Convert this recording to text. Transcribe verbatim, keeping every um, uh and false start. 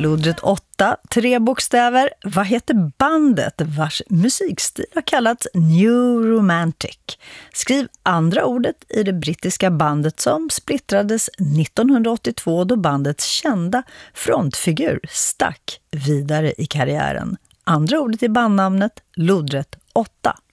Lodret åtta, tre bokstäver. Vad heter bandet vars musikstil har kallats New Romantic? Skriv andra ordet i det brittiska bandet som splittrades nittonhundraåttiotvå då bandets kända frontfigur stack vidare i karriären. Andra ordet i bandnamnet Lodret åtta.